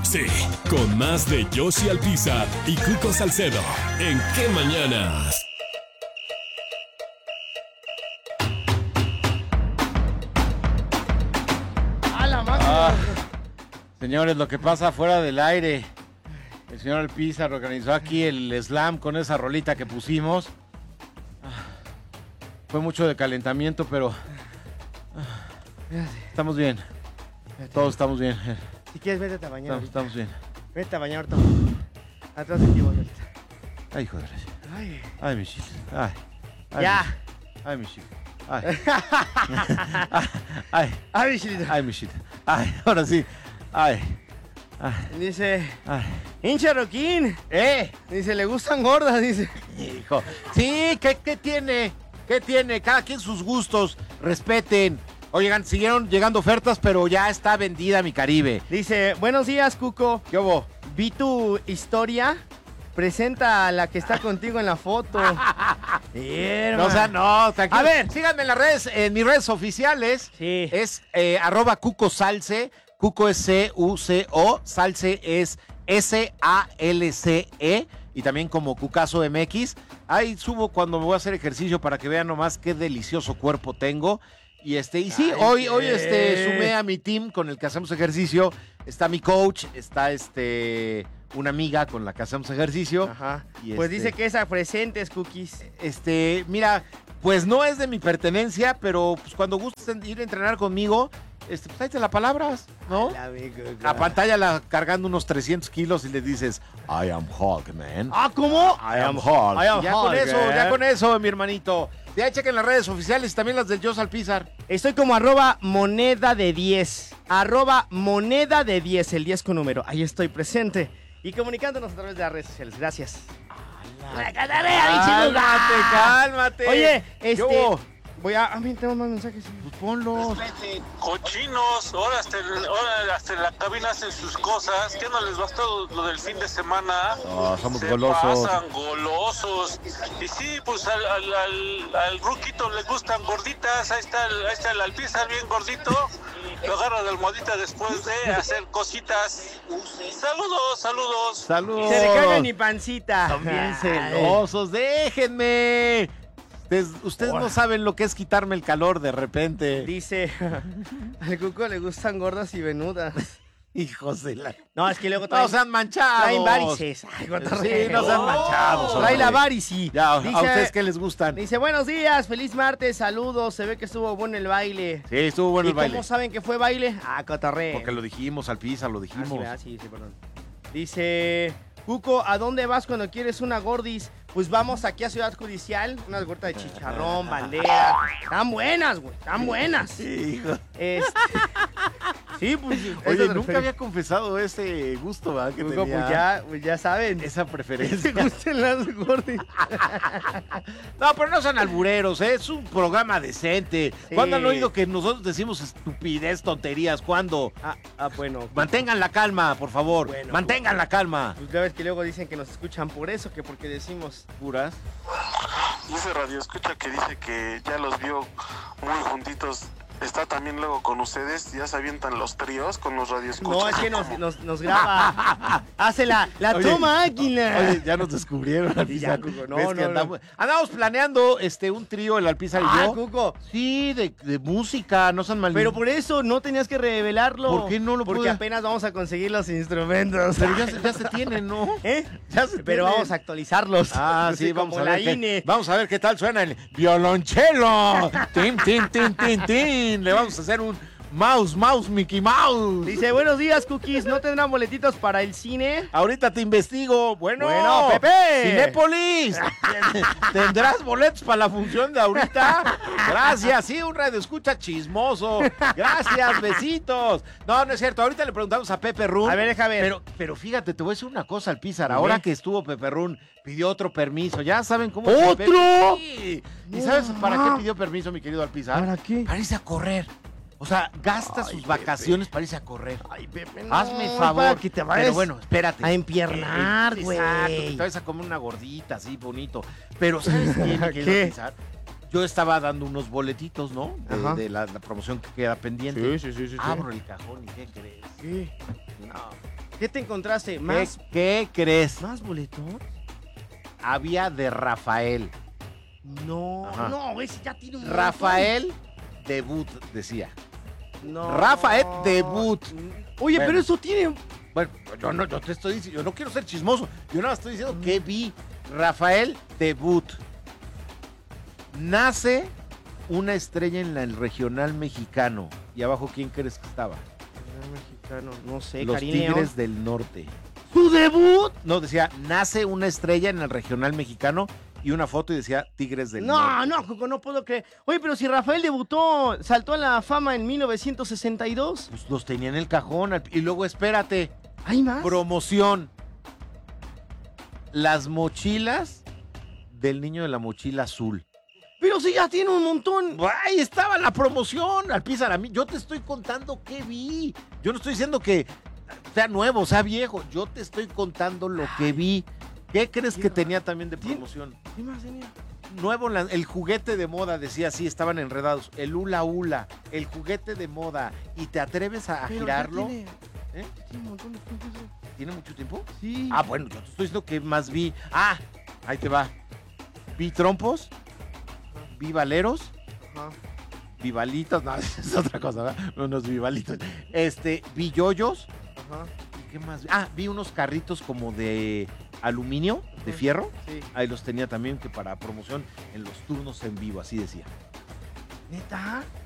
Sí, con más de Yoshi Alpizar y Cuco Salcedo. ¿En qué mañanas? ¡A la máquina! Señores, lo que pasa fuera del aire. El señor Alpizar organizó aquí el slam con esa rolita que pusimos. Fue mucho de calentamiento, pero estamos bien. Todos estamos bien. Si quieres, vete a bañar. Estamos bien. Vete a bañar ahorita. Atrás de ti voy ahorita. Ay, joder. Ay. Ay, mi chica. Ay. Ya. Ay, mi chica. Ay. Ay. Ay, Michelito. Ay, mi chica. Ay, ahora sí. Ay. Ay. Dice, Ay. hincha Roquín. Dice, le gustan gordas, dice. Hijo. Sí, ¿qué tiene? ¿Qué tiene? Cada quien sus gustos. Respeten. Oigan, siguieron llegando ofertas, pero ya está vendida mi Caribe. Dice, buenos días, Cuco. ¿Qué hubo? Vi tu historia. Presenta a la que está contigo en la foto. No, o sea, no, tranquilo. A ver, síganme en las redes, en mis redes oficiales. Sí. Es @CucoSalce. Cuco es C-U-C-O. Salce es S-A-L-C-E. Y también como Cucaso MX. Ahí subo cuando me voy a hacer ejercicio para que vean nomás qué delicioso cuerpo tengo. Y sí, hoy sumé a mi team con el que hacemos ejercicio. Está mi coach, está una amiga con la que hacemos ejercicio. Ajá. Y pues dice que esa presentes, Cookies. Mira, pues no es de mi pertenencia, pero pues cuando gustes ir a entrenar conmigo, pues ahí te la palabras, ¿no? A pantalla cargando unos 300 kilos y le dices, I am Hulk, man. Ah, ¿cómo? I am Hulk. I am Ya Hulk, ya con eso, mi hermanito. Ya chequen las redes oficiales y también las del Yoshi Alpizar. Estoy como @moneda de 10. @moneda de 10, el 10 con número. Ahí estoy presente. Y comunicándonos a través de las redes sociales. Gracias. Cálmate. Oye, Yo. a mí tengo más mensajes. Pues ponlos. Cochinos, ahora hasta en la cabina hacen sus cosas. ¿Qué no les bastó lo del fin de semana? Somos Se golosos. pasan golosos. Y sí, pues al ruquito le gustan gorditas. Ahí está el Alpizar bien gordito. Lo agarra de almohadita después de hacer cositas. Saludos. Saludos. Se le caga mi pancita. Son bien celosos, déjenme. Ustedes no saben lo que es quitarme el calor de repente. Dice, al Cuco le gustan gordas y venudas. Hijos de la... No, es que luego No sean manchados. traen varices. Ay, Sí, no sean manchados. Trae la hombre. varici. Ya, ¿a Dice, ustedes qué les gustan? Dice, buenos días, feliz martes, saludos. Se ve que estuvo bueno el baile. Sí, estuvo bueno ¿Y el baile. cómo saben que fue baile? Ah, cotorreo. Porque lo dijimos, Alpizar, lo dijimos. Sí, perdón. Dice, Cuco, ¿a dónde vas cuando quieres una gordis? Pues vamos aquí a Ciudad Judicial, unas gordas de chicharrón, bandera. Están buenas, güey, están buenas. Sí, hijo. Sí, pues. Oye, nunca había confesado ese gusto, ¿verdad? Que Cuco, tenía pues ya saben. esa ¿Te preferencia. gustan las gordis? No, pero no sean albureros, ¿eh? Es un programa decente. Sí. ¿Cuándo han oído que nosotros decimos estupidez, tonterías? ¿Cuándo? Bueno. Mantengan la calma, por favor. Bueno, Mantengan la calma. Pues ya ves que luego dicen que nos escuchan por eso, que porque decimos Puras. Dice Radio Escucha que dice que ya los vio muy juntitos. Está también luego con ustedes. Ya se avientan los tríos con los Radio Escuchas. No, es que nos graba. Hace la Oye, toma águila. Oye, ya nos descubrieron, Alpizar. Ya, Cuco, no, ¿Ves que no. andamos planeando un trío, el Alpizar y yo. Cuco. Sí, de música, no sean mal. Pero por eso no tenías que revelarlo. ¿Por qué no lo Porque pude? apenas vamos a conseguir los instrumentos. Pero ya se tienen, ¿no? ¿Eh? Ya se Pero tienen. vamos a actualizarlos. Ah, sí, como vamos a la ver. INE. Vamos a ver qué tal suena el violonchelo. Tin, tin, tin, tin, tin. Le vamos a hacer un mouse, Mickey Mouse. Dice, buenos días, Cookies. ¿No tendrán boletitos para el cine? Ahorita te investigo. Bueno, Pepe. Cinépolis. ¿Tendrás boletos para la función de ahorita? Gracias. Sí, un radio escucha chismoso. Gracias, besitos. No es cierto. Ahorita le preguntamos a Pepe Run. A ver, deja ver. Pero fíjate, te voy a decir una cosa, Alpizar. Ahora que estuvo Pepe Run, pidió otro permiso. Ya saben cómo... ¿Otro? Sí. ¿Y sabes para qué pidió permiso, mi querido Alpizar? ¿Para qué? Para irse a correr. O sea, gasta sus vacaciones para irse a correr. Ay, Pepe, no. Hazme el favor. Para que te vayas Pero bueno, espérate. a empiernar, güey. Exacto, que te vayas a comer una gordita así, bonito. Pero ¿sabes qué, mi querido ¿Qué? Alpizar? Yo estaba dando unos boletitos, ¿no? Ajá. De la promoción que queda pendiente. Sí. Abro el cajón y ¿qué crees? ¿Qué? No, ¿Qué te encontraste? ¿Más, ¿Qué crees? más boletón? Había de Rafael. No, Ajá. no, ese ya tiene un montón. Rafael debut, decía. No. Rafael debut. Oye, Bueno. pero eso tiene... Bueno, yo te estoy diciendo, yo no quiero ser chismoso. Yo nada más estoy diciendo que vi. Rafael debut. Nace una estrella en el regional mexicano. Y abajo, ¿quién crees que estaba? Mexicano, no sé, Los Karim Tigres León. del Norte. ¿Su debut? No, decía, nace una estrella en el regional mexicano y una foto y decía Tigres del Norte. No, Cuco, no puedo creer. Oye, pero si Rafael debutó, saltó a la fama en 1962. Pues los tenía en el cajón. Y luego, espérate, ¿Hay más? promoción. Las mochilas del niño de la mochila azul. Pero si ya tiene un montón. ¡Ay, estaba la promoción! Alpizar, a mí, yo te estoy contando qué vi. Yo no estoy diciendo que sea nuevo, sea viejo. Yo te estoy contando lo que vi. ¿Qué crees que tenía también de promoción? ¿Qué más tenía? Nuevo, el juguete de moda, decía así, estaban enredados. El hula hula, el juguete de moda. ¿Y te atreves a Pero ya girarlo? Tiene, ¿Eh? tiene un montón de tiempo eso. ¿Tiene mucho tiempo? Sí. Ah, bueno, yo te estoy diciendo que más vi. Ah, ahí te va. Vi trompos, vi valeros, Ajá. vi balitos, no, es otra cosa, ¿verdad? Unos vivalitos. Vi yoyos. Ajá. ¿Y qué más? Ah, vi unos carritos como de aluminio, de Ajá. fierro. Sí. Ahí los tenía también que para promoción en los turnos en vivo, así decía. ¿Neta?